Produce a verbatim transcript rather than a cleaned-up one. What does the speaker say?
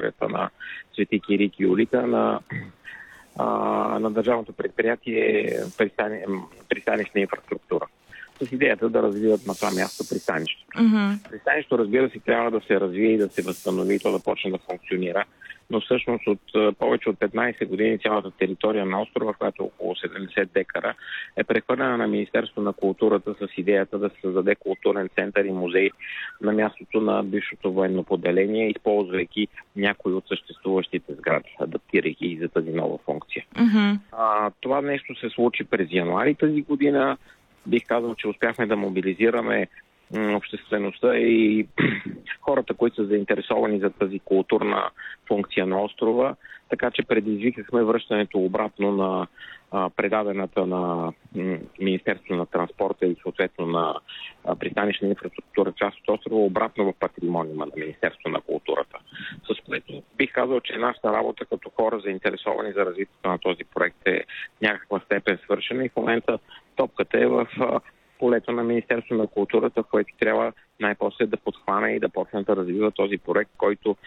територията на Свети Кирик и Юлита на, а, на държавното предприятие пристани, пристанищна инфраструктура. С идеята да развиват на това място пристанището. Mm-hmm. Пристанището, разбира се, трябва да се развие и да се възстанови и то да почне да функционира, но всъщност от повече от петнайсет години цялата територия на острова, която е около седемдесет декара, е прехвърлена на Министерството на културата с идеята да се създаде културен център и музей на мястото на бившото военно поделение, използвайки някои от съществуващите сгради, адаптирайки и за тази нова функция. Mm-hmm. А, това нещо се случи през януари тази година. Бих казал, че успяхме да мобилизираме обществеността и хората, които са заинтересовани за тази културна функция на острова, така че предизвикахме връщането обратно на а, предадената на м, Министерство на транспорта и съответно на а, пристанищна инфраструктура част от острова обратно в патримониума на Министерство на културата. С което бих казал, че нашата работа като хора заинтересовани за развитието на този проект е някаква степен свършена и в момента топката е в а, полето на Министерство на културата, в което трябва най-после да подхване и да почне да развива този проект, който